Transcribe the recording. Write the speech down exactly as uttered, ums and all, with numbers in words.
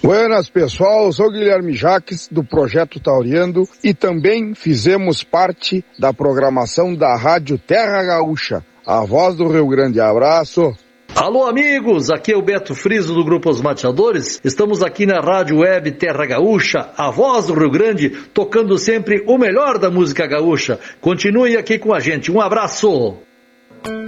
Buenas, pessoal, sou Guilherme Jaques, do Projeto Tauriando, e também fizemos parte da programação da Rádio Terra Gaúcha, a voz do Rio Grande. Abraço! Alô, amigos, aqui é o Beto Friso do Grupo Os Mateadores. Estamos aqui na Rádio Web Terra Gaúcha, a voz do Rio Grande, tocando sempre o melhor da música gaúcha. Continue aqui com a gente, um abraço!